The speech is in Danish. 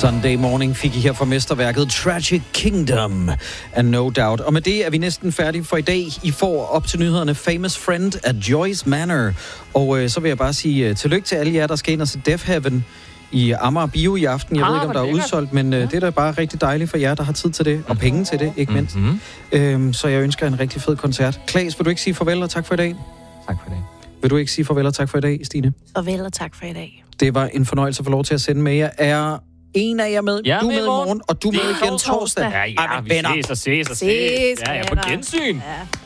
Sunday Morning fik I her fra mesterværket Tragic Kingdom and No Doubt. Og med det er vi næsten færdige for i dag. I får op til nyhederne Famous Friend at Joyce Manor. Og så vil jeg bare sige tillykke til alle jer, der skal ind og se Death Heaven i Amager Bio i aften. Jeg ved ikke, om der er udsolgt, men det er da bare rigtig dejligt for jer, der har tid til det, og penge til det, ikke mindst. Så jeg ønsker en rigtig fed koncert. Klaas, vil du ikke sige farvel og tak for i dag? Tak for i dag. Vil du ikke sige farvel og tak for i dag, Stine? Farvel og tak for i dag. Det var en fornøjelse at få lov til at sende med jer. Er en af jer med? Jeg du med med i morgen, og du med igen torsdag. Ja, vi ses. Ja, på gensyn. Ja.